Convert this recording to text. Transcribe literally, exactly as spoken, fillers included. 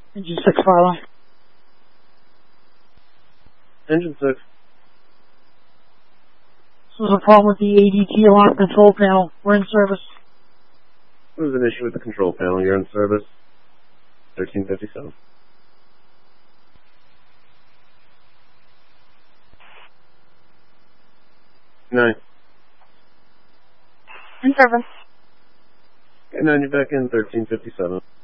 Engine six, fire line. Engine six. This is a problem with the A D T alarm control panel. We're in service. There's an issue with the control panel. You're in service. thirteen fifty-seven. Nine. In service. Okay, nine, you're back in thirteen fifty-seven.